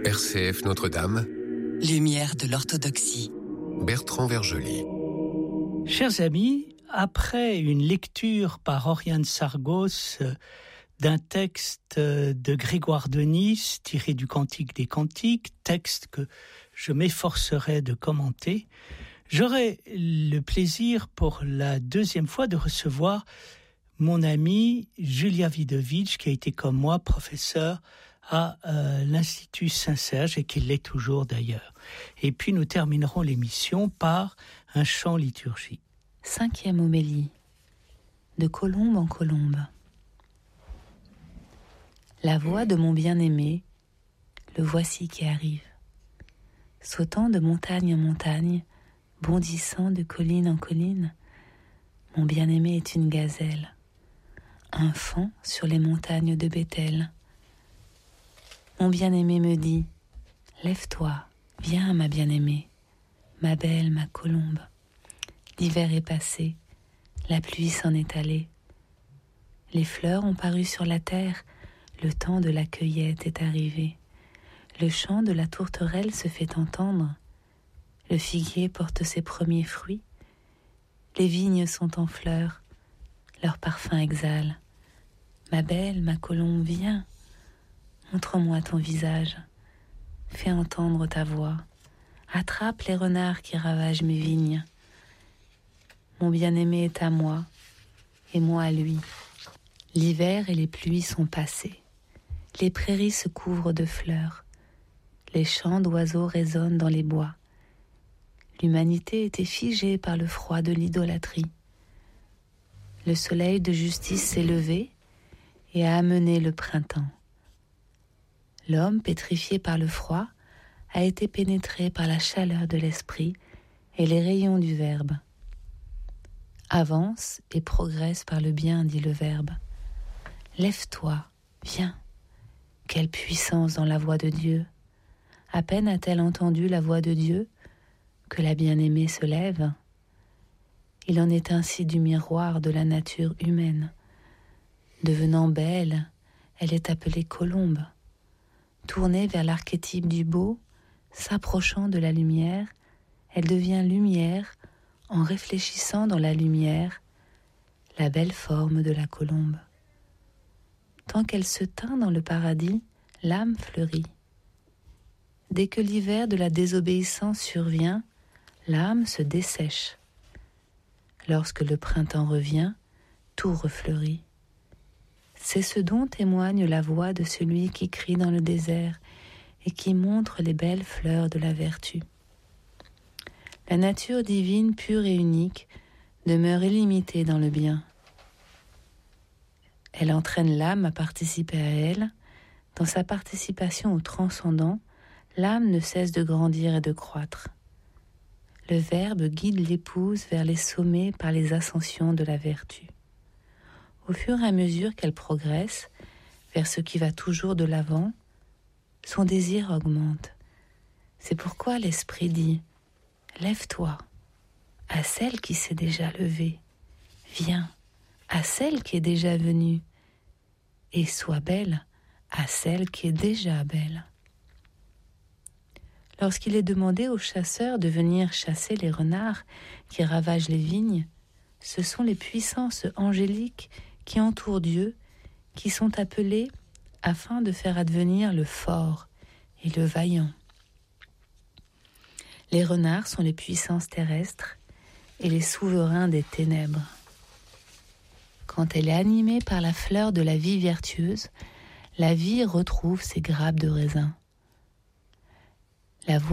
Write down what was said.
RCF Notre-Dame, Lumière de l'orthodoxie. Bertrand Vergely. Chers amis, après une lecture par Oriane Sargos d'un texte de Grégoire de Nice tiré du Cantique des Cantiques, texte que je m'efforcerai de commenter, j'aurai le plaisir pour la deuxième fois de recevoir mon amie Julia Widowisz, qui a été comme moi professeure à l'Institut Saint-Serge et qui l'est toujours d'ailleurs. Et puis nous terminerons l'émission par un chant liturgique. 5e homélie, de colombe en colombe. La voix de mon bien-aimé, le voici qui arrive. Sautant de montagne en montagne, bondissant de colline en colline, mon bien-aimé est une gazelle, un faon sur les montagnes de Béthel. Mon bien-aimé me dit, lève-toi, viens ma bien-aimée, ma belle, ma colombe. L'hiver est passé, la pluie s'en est allée. Les fleurs ont paru sur la terre, le temps de la cueillette est arrivé. Le chant de la tourterelle se fait entendre. Le figuier porte ses premiers fruits. Les vignes sont en fleurs, leur parfum exhale. Ma belle, ma colombe, viens, montre-moi ton visage. Fais entendre ta voix. Attrape les renards qui ravagent mes vignes. Mon bien-aimé est à moi, et moi à lui. L'hiver et les pluies sont passés. Les prairies se couvrent de fleurs. Les chants d'oiseaux résonnent dans les bois. L'humanité était figée par le froid de l'idolâtrie. Le soleil de justice s'est levé et a amené le printemps. L'homme, pétrifié par le froid, a été pénétré par la chaleur de l'esprit et les rayons du Verbe. Avance et progresse par le bien, dit le Verbe. Lève-toi, viens. Quelle puissance dans la voix de Dieu. À peine a-t-elle entendu la voix de Dieu que la bien-aimée se lève. Il en est ainsi du miroir de la nature humaine. Devenant belle, elle est appelée colombe. Tournée vers l'archétype du beau, s'approchant de la lumière, elle devient lumière en réfléchissant dans la lumière la belle forme de la colombe. Tant qu'elle se teint dans le paradis, l'âme fleurit. Dès que l'hiver de la désobéissance survient, l'âme se dessèche. Lorsque le printemps revient, tout refleurit. C'est ce dont témoigne la voix de celui qui crie dans le désert et qui montre les belles fleurs de la vertu. La nature divine pure et unique demeure illimitée dans le bien. Elle entraîne l'âme à participer à elle. Dans sa participation au transcendant, l'âme ne cesse de grandir et de croître. Le Verbe guide l'épouse vers les sommets par les ascensions de la vertu. Au fur et à mesure qu'elle progresse vers ce qui va toujours de l'avant, son désir augmente. C'est pourquoi l'Esprit dit « Lève-toi, à celle qui s'est déjà levée, viens, à celle qui est déjà venue, et sois belle à celle qui est déjà belle. » Lorsqu'il est demandé aux chasseurs de venir chasser les renards qui ravagent les vignes, ce sont les puissances angéliques qui entourent Dieu, qui sont appelées afin de faire advenir le fort et le vaillant. Les renards sont les puissances terrestres et les souverains des ténèbres. Quand elle est animée par la fleur de la vie vertueuse, la vie retrouve ses grappes de raisin. La